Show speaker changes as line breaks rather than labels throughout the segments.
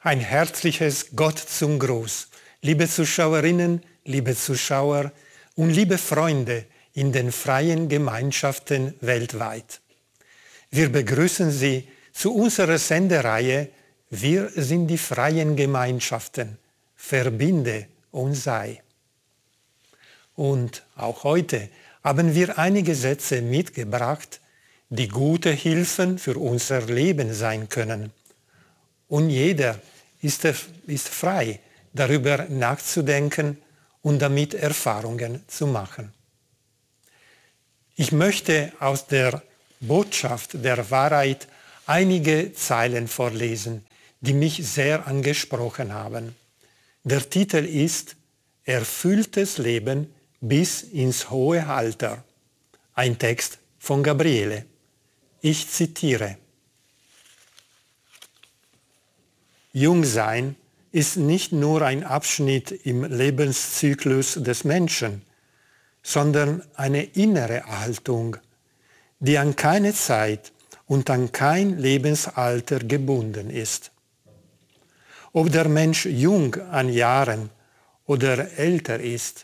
Ein herzliches Gott zum Gruß, liebe Zuschauerinnen, liebe Zuschauer und liebe Freunde in den freien Gemeinschaften weltweit. Wir begrüßen Sie zu unserer Sendereihe Wir sind die freien Gemeinschaften. Verbinde und sei. Und auch heute haben wir einige Sätze mitgebracht, die gute Hilfen für unser Leben sein können. Und jeder ist frei, darüber nachzudenken und damit Erfahrungen zu machen. Ich möchte aus der Botschaft der Wahrheit einige Zeilen vorlesen, die mich sehr angesprochen haben. Der Titel ist Erfülltes Leben bis ins hohe Alter. Ein Text von Gabriele. Ich zitiere. Jungsein ist nicht nur ein Abschnitt im Lebenszyklus des Menschen, sondern eine innere Haltung, die an keine Zeit und an kein Lebensalter gebunden ist. Ob der Mensch jung an Jahren oder älter ist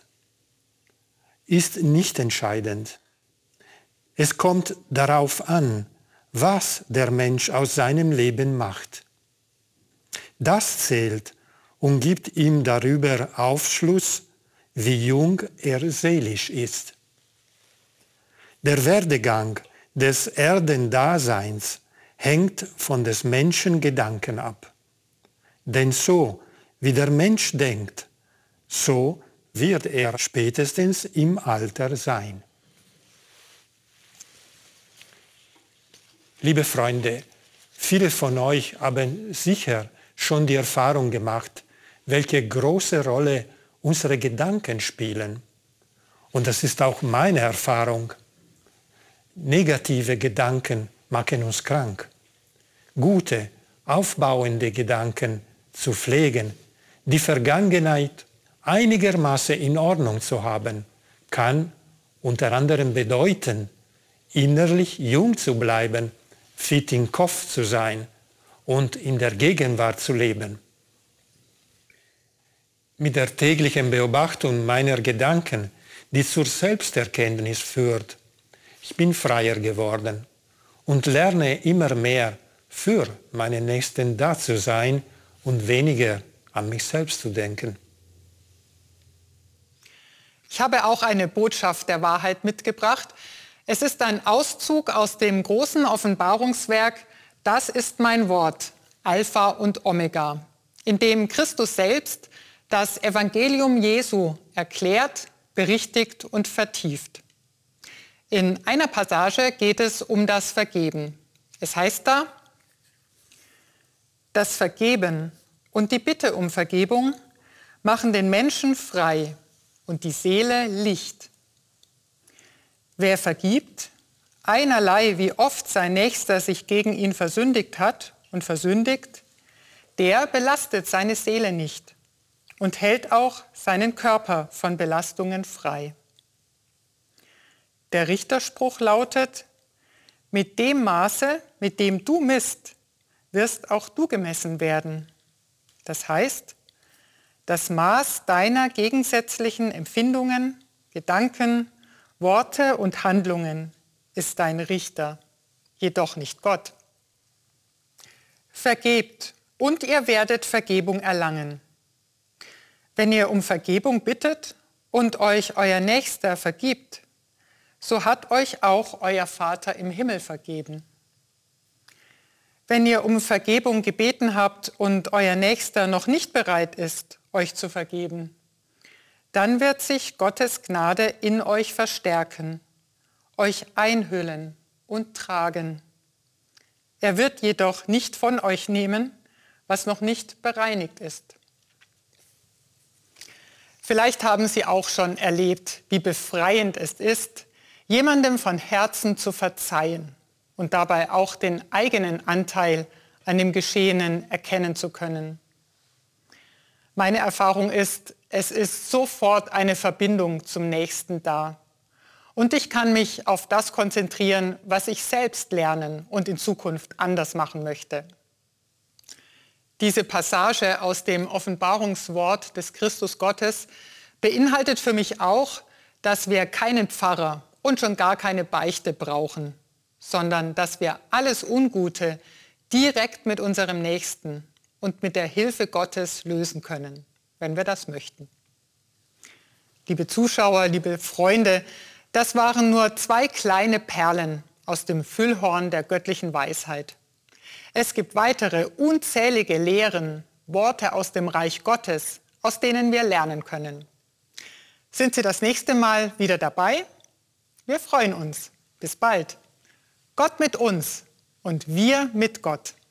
nicht entscheidend. Es kommt darauf an, was der Mensch aus seinem Leben macht. Das zählt und gibt ihm darüber Aufschluss, wie jung er seelisch ist. Der Werdegang des Erdendaseins hängt von des Menschen Gedanken ab. Denn so, wie der Mensch denkt, so wird er spätestens im Alter sein. Liebe Freunde, viele von euch haben sicher schon die Erfahrung gemacht, welche große Rolle unsere Gedanken spielen. Und das ist auch meine Erfahrung. Negative Gedanken machen uns krank. Gute, aufbauende Gedanken zu pflegen, die Vergangenheit einigermaßen in Ordnung zu haben, kann unter anderem bedeuten, innerlich jung zu bleiben, fit im Kopf zu sein und in der Gegenwart zu leben. Mit der täglichen Beobachtung meiner Gedanken, die zur Selbsterkenntnis führt, ich bin freier geworden und lerne immer mehr für meinen Nächsten da zu sein und weniger an mich selbst zu denken.
Ich habe auch eine Botschaft der Wahrheit mitgebracht. Es ist ein Auszug aus dem großen Offenbarungswerk Das ist mein Wort, Alpha und Omega, in dem Christus selbst das Evangelium Jesu erklärt, berichtigt und vertieft. In einer Passage geht es um das Vergeben. Es heißt da, das Vergeben und die Bitte um Vergebung machen den Menschen frei und die Seele Licht. Wer vergibt, einerlei wie oft sein Nächster sich gegen ihn versündigt hat und versündigt, der belastet seine Seele nicht und hält auch seinen Körper von Belastungen frei. Der Richterspruch lautet, mit dem Maße, mit dem du misst, wirst auch du gemessen werden. Das heißt, das Maß deiner gegensätzlichen Empfindungen, Gedanken, Worte und Handlungen ist dein Richter, jedoch nicht Gott. Vergebt und ihr werdet Vergebung erlangen. Wenn ihr um Vergebung bittet und euch euer Nächster vergibt, so hat euch auch euer Vater im Himmel vergeben. Wenn ihr um Vergebung gebeten habt und euer Nächster noch nicht bereit ist, euch zu vergeben, dann wird sich Gottes Gnade in euch verstärken, euch einhüllen und tragen. Er wird jedoch nicht von euch nehmen, was noch nicht bereinigt ist. Vielleicht haben Sie auch schon erlebt, wie befreiend es ist, jemandem von Herzen zu verzeihen und dabei auch den eigenen Anteil an dem Geschehenen erkennen zu können. Meine Erfahrung ist, es ist sofort eine Verbindung zum Nächsten da. Und ich kann mich auf das konzentrieren, was ich selbst lernen und in Zukunft anders machen möchte. Diese Passage aus dem Offenbarungswort des Christus Gottes beinhaltet für mich auch, dass wir keinen Pfarrer und schon gar keine Beichte brauchen, sondern dass wir alles Ungute direkt mit unserem Nächsten und mit der Hilfe Gottes lösen können, wenn wir das möchten. Liebe Zuschauer, liebe Freunde, das waren nur 2 kleine Perlen aus dem Füllhorn der göttlichen Weisheit. Es gibt weitere unzählige Lehren, Worte aus dem Reich Gottes, aus denen wir lernen können. Sind Sie das nächste Mal wieder dabei? Wir freuen uns. Bis bald. Gott mit uns und wir mit Gott.